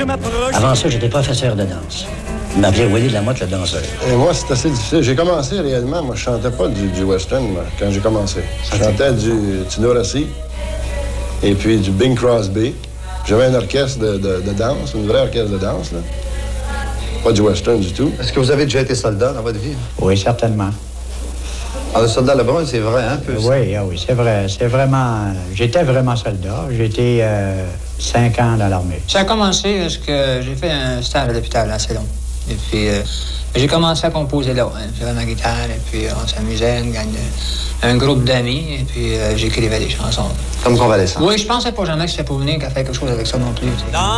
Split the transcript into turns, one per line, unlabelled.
Avant ça, j'étais professeur de danse. Il m'appelait Willy Lamotte, le danseur.
Et moi, c'est assez difficile. J'ai commencé réellement, moi, je chantais pas du western moi, quand j'ai commencé. Je chantais du Tino Rossi et puis du Bing Crosby. J'avais un orchestre de danse, une vraie orchestre de danse, là. Pas du western du tout.
Est-ce que vous avez déjà été soldat dans votre vie?
Oui, certainement.
Alors, le soldat Lebrun, c'est vrai, un peu.
Oui, c'est vrai. C'est vraiment... J'étais vraiment soldat. J'ai été 5 ans dans l'armée.
Ça a commencé parce que j'ai fait un stage à l'hôpital assez long. Et puis, j'ai commencé à composer là. J'avais ma guitare, et puis on s'amusait, un groupe d'amis, et puis j'écrivais des chansons.
Comme convalescent.
Oui, je pensais pas jamais que c'était pour venir qu'à faire quelque chose avec ça non plus.